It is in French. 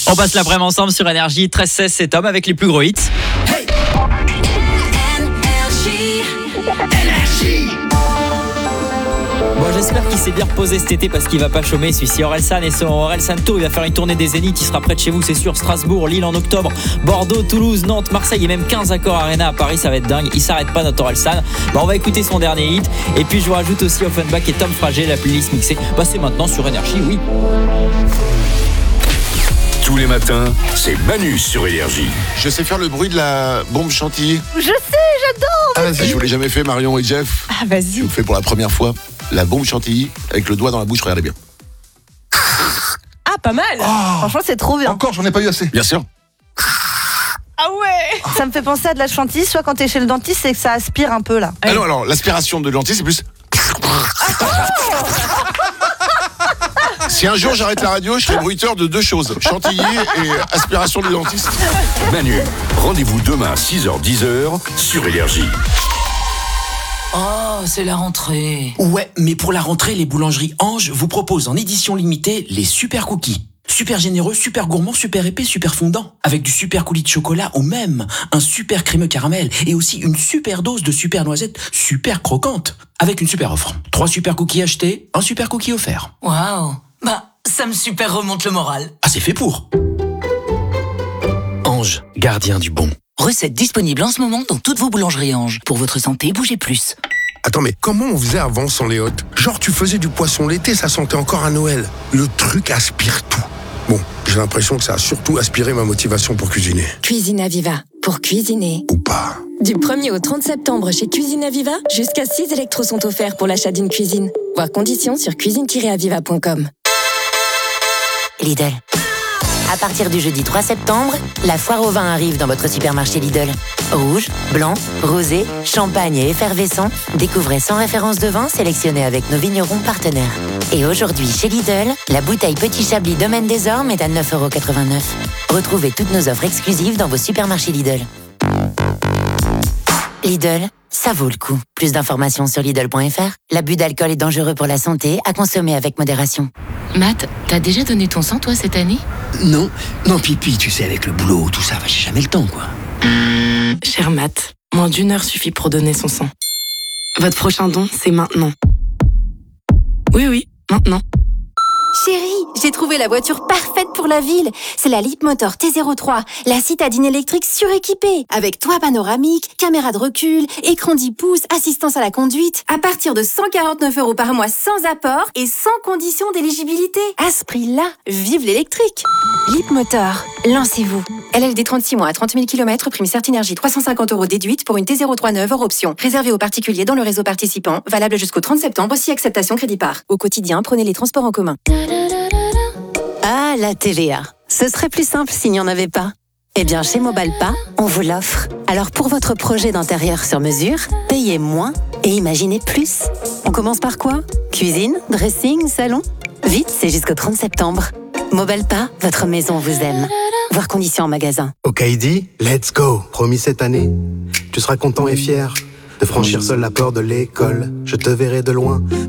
On passe l'après-midi ensemble sur Énergie. 13-16, c'est Tom avec les plus gros hits. Hey. Bon, j'espère qu'il s'est bien reposé cet été parce qu'il va pas chômer celui-ci. Orelsan et son Orelsan Tour, il va faire une tournée des Zéniths. Il sera près de chez vous, c'est sûr. Strasbourg, Lille en octobre, Bordeaux, Toulouse, Nantes, Marseille et même 15 Accor Arena à Paris. Ça va être dingue. Il s'arrête pas, notre Orelsan. On va écouter son dernier hit. Et puis je vous rajoute aussi Offenbach et Tom Frager, la playlist mixée. C'est maintenant sur Énergie, oui. Tous les matins, c'est Manu sur Énergie. Je sais faire le bruit de la bombe chantilly. Je sais, j'adore. Je vous l'ai jamais fait, Marion et Jeff. Ah, vas-y. Je vous fais pour la première fois la bombe chantilly avec le doigt dans la bouche, regardez bien. Ah, pas mal. Franchement, c'est trop bien. Encore, j'en ai pas eu assez. Bien sûr. Ah ouais. Ça me fait penser à de la chantilly, soit quand t'es chez le dentiste, c'est que ça aspire un peu là. Ah non, alors l'aspiration de lentilles, c'est plus... Si un jour j'arrête la radio, je serai bruiteur de deux choses, chantilly et aspiration du dentiste. Manu, rendez-vous demain 6h-10h sur Énergie. Oh, c'est la rentrée. Ouais, mais pour la rentrée, les boulangeries Ange vous proposent en édition limitée les super cookies. Super généreux, super gourmand, super épais, super fondant. Avec du super coulis de chocolat ou même un super crémeux caramel. Et aussi une super dose de super noisettes super croquantes. Avec une super offre. 3 super cookies achetés, un super cookie offert. Waouh. Bah, ça me super remonte le moral. Ah, c'est fait pour. Ange, gardien du bon. Recette disponible en ce moment dans toutes vos boulangeries Ange. Pour votre santé, bougez plus. Attends, mais comment on faisait avant sans les hôtes? Genre, tu faisais du poisson l'été, ça sentait encore à Noël. Le truc aspire tout. Bon, j'ai l'impression que ça a surtout aspiré ma motivation pour cuisiner. Cuisine Aviva, pour cuisiner. Ou pas. Du 1er au 30 septembre chez Cuisine Aviva, jusqu'à 6 électros sont offerts pour l'achat d'une cuisine. Voir conditions sur cuisine-aviva.com. Lidl. À partir du jeudi 3 septembre, la foire au vin arrive dans votre supermarché Lidl. Rouge, blanc, rosé, champagne et effervescent, découvrez 100 références de vin sélectionnées avec nos vignerons partenaires. Et aujourd'hui, chez Lidl, la bouteille Petit Chablis Domaine des Ormes est à 9,89 €. Retrouvez toutes nos offres exclusives dans vos supermarchés Lidl. Lidl, ça vaut le coup. Plus d'informations sur Lidl.fr. L'abus d'alcool est dangereux pour la santé, à consommer avec modération. Matt, t'as déjà donné ton sang, toi, cette année? Non, Pipi, tu sais, avec le boulot, tout ça, j'ai jamais le temps, quoi. Cher Matt, moins d'1 heure suffit pour donner son sang. Votre prochain don, c'est maintenant. Oui, maintenant. Chérie, j'ai trouvé la voiture parfaite pour la ville. C'est la Leapmotor T03, la citadine électrique suréquipée. Avec toit panoramique, caméra de recul, écran 10 pouces, assistance à la conduite. À partir de 149 € par mois sans apport et sans condition d'éligibilité. À ce prix-là, vive l'électrique. Leapmotor, lancez-vous. LLD 36 mois à 30 000 km, prime Certinergie 350 € déduite pour une T03 neuve hors option. Réservé aux particuliers dans le réseau participant, valable jusqu'au 30 septembre, si acceptation crédit par. Au quotidien, prenez les transports en commun. Ah, la TVA. Ce serait plus simple s'il n'y en avait pas. Eh bien, chez Mobalpa, on vous l'offre. Alors, pour votre projet d'intérieur sur mesure, payez moins et imaginez plus. On commence par quoi? Cuisine, dressing, salon? Vite, c'est jusqu'au 30 septembre. Mobalpa, votre maison vous aime. Voir conditions en magasin. Ok, Heidi, let's go. Promis cette année, tu seras content et fier de franchir seul la porte de l'école. Je te verrai de loin,